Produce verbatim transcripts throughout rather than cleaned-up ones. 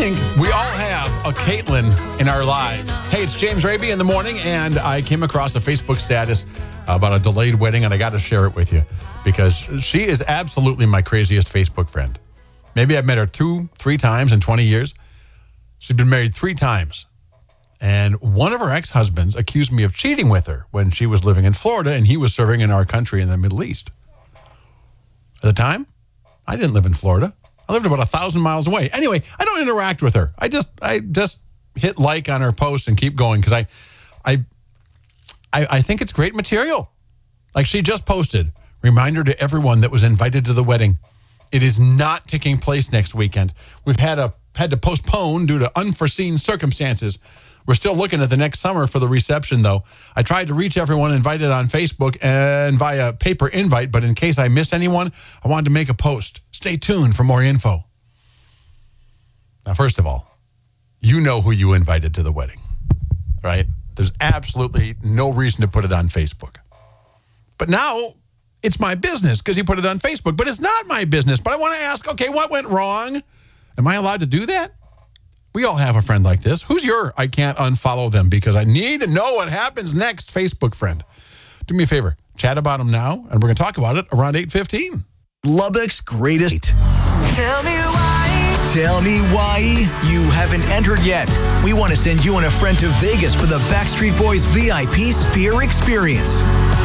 think we all have a Caitlin in our lives. Hey, it's James Raby in the morning, and I came across a Facebook status about a delayed wedding, and I got to share it with you because she is absolutely my craziest Facebook friend. Maybe I've met her two, three times in twenty years. She's been married three times. And one of her ex-husbands accused me of cheating with her when she was living in Florida and he was serving in our country in the Middle East. At the time, I didn't live in Florida. I lived about a thousand miles away. Anyway, I don't interact with her. I just I just hit like on her post and keep going because I, I, I, I think it's great material. Like she just posted, reminder to everyone that was invited to the wedding. It is not taking place next weekend. We've had a had to postpone due to unforeseen circumstances. We're still looking at the next summer for the reception, though. I tried to reach everyone invited on Facebook and via paper invite, but in case I missed anyone, I wanted to make a post. Stay tuned for more info. Now, first of all, you know who you invited to the wedding, right? There's absolutely no reason to put it on Facebook. But now it's my business because you put it on Facebook, but it's not my business. But I want to ask, okay, what went wrong? Am I allowed to do that? We all have a friend like this. Who's your I can't unfollow them because I need to know what happens next Facebook friend? Do me a favor. Chat about them now, and we're going to talk about it around eight fifteen. Lubbock's greatest. Tell me why. Tell me why you haven't entered yet. We want to send you and a friend to Vegas for the Backstreet Boys V I P Sphere Experience.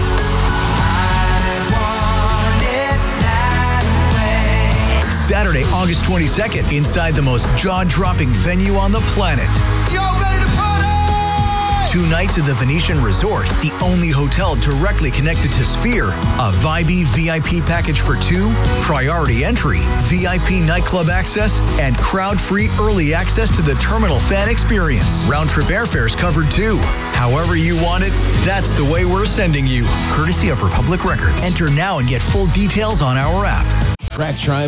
Saturday, August twenty-second, inside the most jaw-dropping venue on the planet. Y'all ready to party? Two nights at the Venetian Resort, the only hotel directly connected to Sphere. A Vibey V I P package for two, priority entry, V I P nightclub access, and crowd-free early access to the Terminal Fan Experience. Round-trip airfares covered too. However you want it, that's the way we're sending you. Courtesy of Republic Records. Enter now and get full details on our app. Crack Tribe